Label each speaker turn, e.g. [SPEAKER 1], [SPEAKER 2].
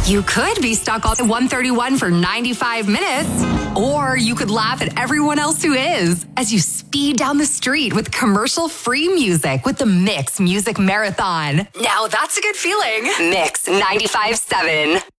[SPEAKER 1] You could be stuck on 131 for 95 minutes, or you could laugh at everyone else who is as you speed down the street with commercial-free music with the Mix Music Marathon. Now that's a good feeling. Mix 95.7.